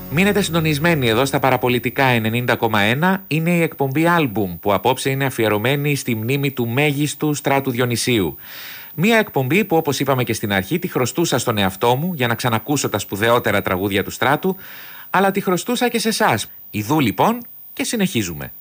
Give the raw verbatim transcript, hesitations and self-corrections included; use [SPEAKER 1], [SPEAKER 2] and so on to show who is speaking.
[SPEAKER 1] Μείνετε συντονισμένοι εδώ στα Παραπολιτικά ενενήντα κόμμα ένα. Είναι η εκπομπή Άλμπουμ που απόψε είναι αφιερωμένη στη μνήμη του μέγιστου Στράτου Διονυσίου. Μία εκπομπή που, όπως είπαμε και στην αρχή, τη χρωστούσα στον εαυτό μου για να ξανακούσω τα σπουδαιότερα τραγούδια του Στράτου, αλλά τη χρωστούσα και σε εσάς. Ιδού λοιπόν και συνεχίζουμε.